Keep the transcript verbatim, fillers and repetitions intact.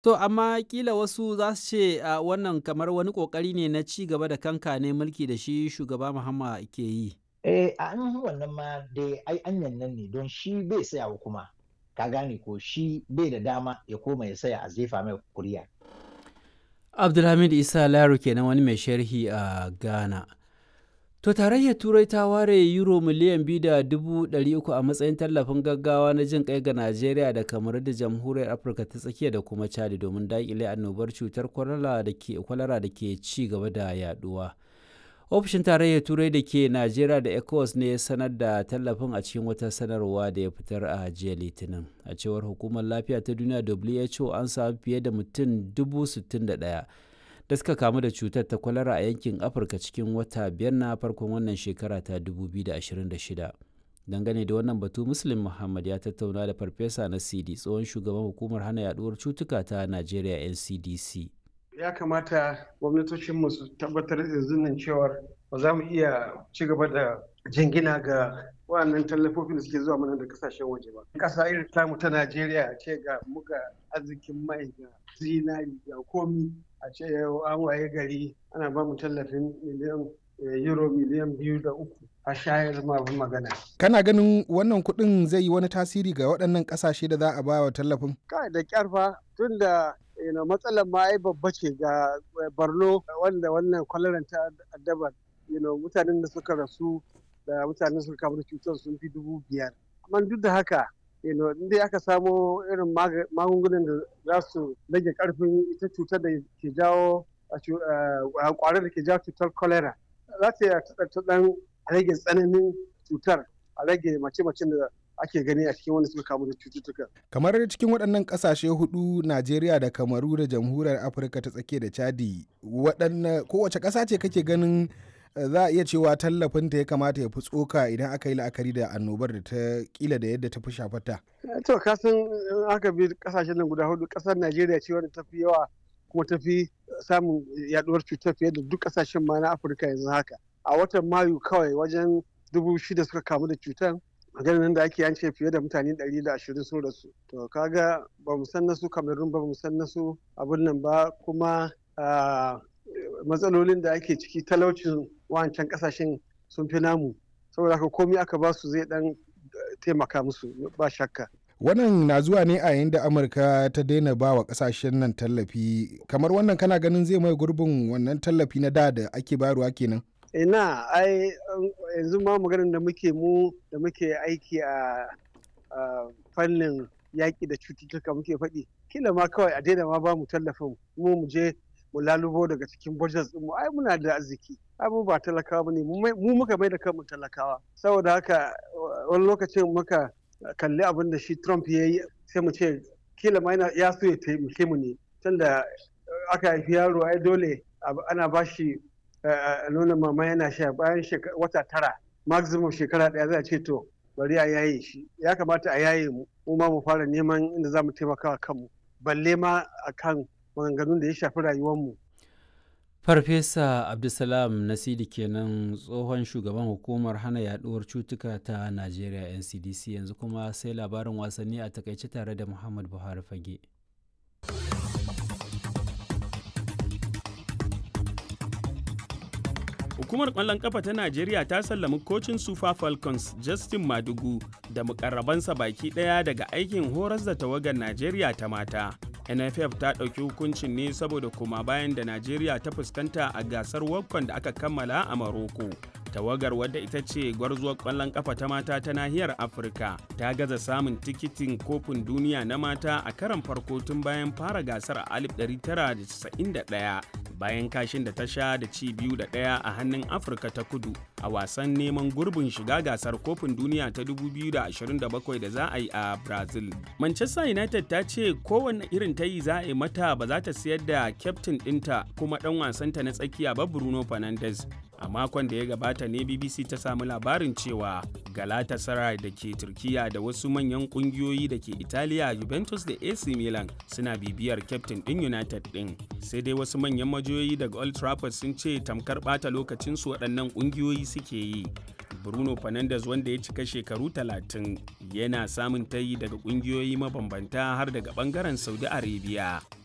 To, amma kila wasu za su ce a wannan kamar wani ƙoƙari ne na ci gaba da kankane mulki da shi shugaba Mahama ke yi. Eh, a an wannan ma dai ai anyan nan ne don shi bai sayawa kuma. Ka gane ko shi bai da dama ya koma ya saya a zefa mai kuriya. Abdulhamid Isa Laro kenan wani mai sharhi a Ghana. To tarayyar Turai ta ware euro miliyan biyu da dubu ɗari uku a matsayin tallafin gaggawa na jin kai ga Najeriya da Kamaru da Jamhuriyar Afirka ta Tsakiya da kuma Chad domin daƙile annobar cutar kwalara da ke kwalara da ke ci gaba da yaduwa. Ofishin tarayyar Turai da ke Najeriya da ECOWAS ne ya sanar da tallafin a cikin wata sanarwa da ya fitar a jiya Litinin. A cewar Hukumar Lafiya ta Duniya W H O an samu fiye da mutum dubu sittin da ɗaya da suka kamu da cutar ta kwalara a yankin Afirka cikin wata biyar na farkon wannan shekara ta dubu biyu da ashirin da shida. Dangane da wannan batu, Muslim Muhammad ya tattauna da Farfesa Nasidi, tsohon shugaban Hukumar Hana Yaduwar Cutuka ta Najeriya N C D C. Ya kamata gwamnatocinmu su tabbatar da yanzu cewar ba za mu iya ci gaba da jingina ga waɗannan tallafofin da suke zuwa mana da kasashen waje ba. Ƙasa irin tamu ta Najeriya ce ga muga arzikin mai ga zinari ga komi a ce an waye gari ana ba mu tallafin miliyan euro miliyan biyu da uku a shayar ma magana. Kana ganin wannan kuɗin zai yi wani tasiri ga waɗannan ƙasashe da za a ba wa tallafin? Kai da ƙyar fa tun da matsalar ma ai babba ce ga Borno wanda wannan kwalaran ta addaba mutanen da suka rasu da mutanen da suka kamu da cutar sun fi dubu biyar. Amma duk da haka inda aka samo irin magungunan da za su rage karfin ita cutar da ke jawo a kwarar da ke jawo cutar cholera za ta dan rage tsananin cutar a rage mace-macen da ake gani a cikin wanda suka kamu da cututtuka. Kamar cikin waɗannan ƙasashe hudu, Najeriya da Kamaru da Jamhuriyar Afirka ta Tsakiya da Chadi, waɗanne kowace ƙasa ce kake ganin za a iya cewa tallafinta ya kamata ya fi tsoka idan aka yi la'akari da annobar da ta kila da yadda ta fi shafata? To ka san aka bi ƙasashen nan guda hudu, ƙasar Najeriya ce wadda ta fi yawa kuma ta fi samun yaduwar cutar fiye da duk ƙasashen ma na Afirka yanzu haka. A watan Mayu kawai wajen dubu shida suka kamu da cutar. Maganin da ake yance fiye da mutane ɗari da ashirin sun rasu. To kaga ba mu san nasu Cameroon ba mu san nasu abun nan ba kuma matsalolin da ake ciki talaucin wancan kasashen sun fi namu saboda haka komai aka ba su zai dan taimaka musu ba shakka. Wannan na zuwa ne a yayin da Amurka ta daina ba wa kasashen nan tallafi, kamar wannan kana ganin zai mai gurbin wannan tallafi na da da ake bayarwa kenan? Ina ai yanzu ma maganin da muke mu da muke aiki a fannin yaƙi da cututtuka muke faɗi kila ma kawai a daina ma ba mu tallafin mu mu je mu lalubo daga cikin budget din mu ai muna da arziki ai mu ba talakawa bane mu muka mai da kanmu talakawa saboda haka wani lokacin muka kalli abin da shi Trump ya yi sai mu ce kila ma ya so ya taimake mu ne tunda aka haifi yaro ai dole ana bashi nuna mama yana sha bayan wata tara maximum shekara daya za a ce to bari a yaye shi ya kamata a yaye mu mu ma mu fara neman inda za mu taimaka wa kanmu balle ma akan maganganun da ya shafi rayuwarmu. Farfesa Abdulsalam Nasidi kenan, tsohon shugaban Hukumar Hana Yaduwar Cutuka ta Najeriya N C D C. Yanzu kuma sai labarin wasanni a takaice tare da Muhammad Buhari Fage. Hukumar ƙwallon ƙafa ta Najeriya ta sallami kocin Super Falcons Justin Madugu da mukarrabansa baki ɗaya daga aikin horas da tawagar Najeriya ta mata. N F F ta ɗauki hukuncin ne saboda koma bayan da Najeriya ta fuskanta a gasar WAFCON da aka kammala a Maroko. Tawagar, wadda ita ce gwarzuwar ƙwallon ƙafa ta mata ta nahiyar Afirka, ta gaza samun tikitin kofin duniya na mata a karon farko tun bayan fara gasar a alif ɗari tara da casa'in da ɗaya. Bayan kashin da ta sha da ci biyu da ɗaya a hannun Afirka ta Kudu a wasan neman gurbin shiga gasar kofin duniya ta dubu biyu da ashirin da bakwai da za a yi a Brazil. Manchester United ta ce kowanne irin ta yi za a yi mata ba za ta siyar da kyaftin ɗinta kuma ɗan wasanta na tsakiya ba Bruno Fernandes. A makon da ya gabata ne B B C ta samu labarin cewa Galatasaray da ke Turkiya da wasu manyan kungiyoyi da ke Italiya, Juventus da A C Milan suna bibiyar kyaftin ɗin United ɗin. Sai dai wasu manyan majiyoyi daga Old Trafford sun ce tamkar ɓata lokacinsu waɗannan kungiyoyi suke yi. Bruno Fernandes, wanda ya cika shekaru talatin, yana samun tayi daga kungiyoyi mabambanta har daga ɓangaren Saudi Arabia.